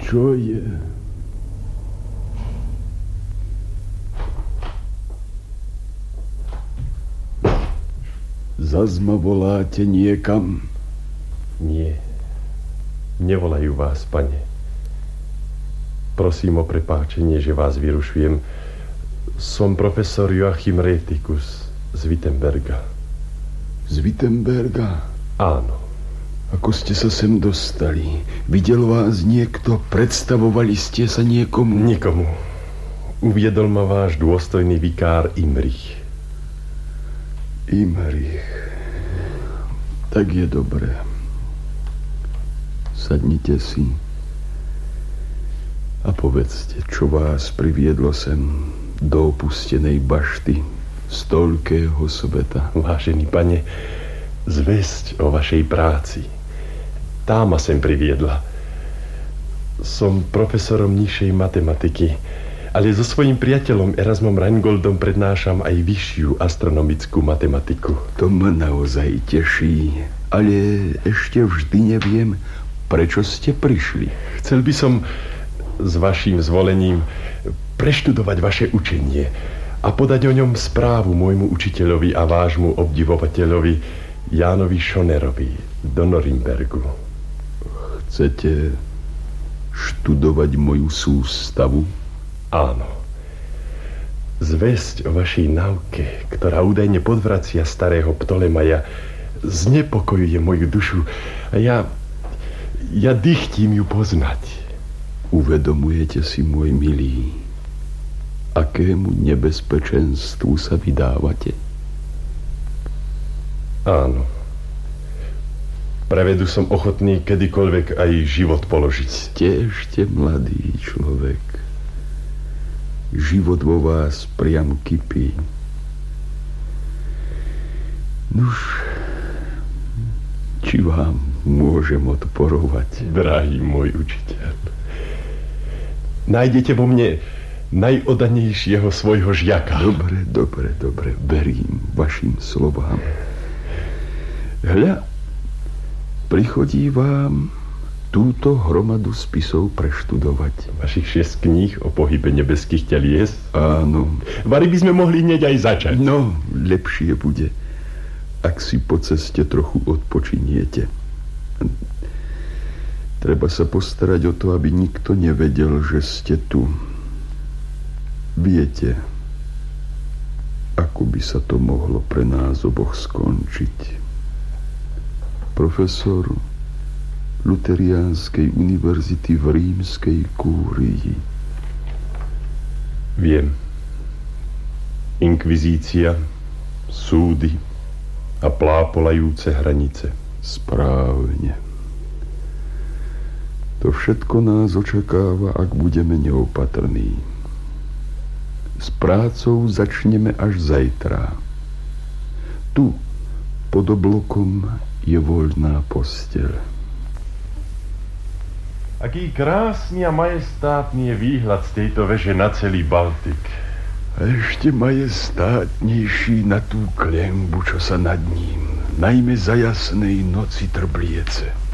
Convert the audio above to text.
Čo je? Zas ma voláte niekam? Nie. Nevolajú vás, pane. Prosím o prepáčenie, že vás vyrušujem. Som profesor Joachim Rätikus z Wittenberga. Z Wittenberga? Áno. Ako ste sa sem dostali? Videl vás niekto? Predstavovali ste sa niekomu? Nikomu. Uviedol ma váš dôstojný vikár Imrich. Imrich. Tak je dobré. Sadnite si a povedzte, čo vás priviedlo sem do opustenej bašty z toľkého sveta. Vážený pane, zvesť o vašej práci. Tá ma sem priviedla. Som profesorom nižšej matematiky, ale so svojím priateľom Erasmom Reingoldom prednášam aj vyššiu astronomickú matematiku. To ma naozaj teší, ale ešte vždy neviem, prečo ste prišli. Chcel by som s vaším zvolením preštudovať vaše učenie a podať o ňom správu môjmu učiteľovi a vášmu obdivovateľovi Jánovi Schonerovi do Norimbergu. Chcete študovať moju sústavu? Áno. Zvesť o vašej náuke, ktorá údajne podvracia starého Ptolemaja, znepokojuje moju dušu a ja dychtím ju poznať. Uvedomujete si, môj milý, akému nebezpečenstvu sa vydávate? Áno. Prevedu som ochotný kedykoľvek aj život položiť. Ste ešte mladý človek. Život vo vás priam kypí. Nuž, či vám môžem odporovať? Drahý môj učiteľ, nájdete vo mne najodanejšieho svojho žiaka. Dobre, verím vašim slovám. Hľa, prichodí vám túto hromadu spisov preštudovať. Vašich 6 kníh o pohybe nebeských telies? Áno. Vari by sme mohli hneď aj začať. No, lepšie bude, ak si po ceste trochu odpočiniete. Treba sa postarať o to, aby nikto nevedel, že ste tu. Viete, ako by sa to mohlo pre nás oboch skončiť. Profesor Luteriánskej univerzity v Rímskej kúrii. Viem. Inkvizícia, súdy a plápolajúce hranice. Správne. To všetko nás očakáva, ak budeme neopatrní. S prácou začneme až zajtra. Tu, pod oblokom, je voľná posteľ. Aký krásny a majestátny je výhľad z tejto veže na celý Baltik. A ešte majestátnejší na tú klembu, čo sa nad ním, najmä za jasnej noci trbliece.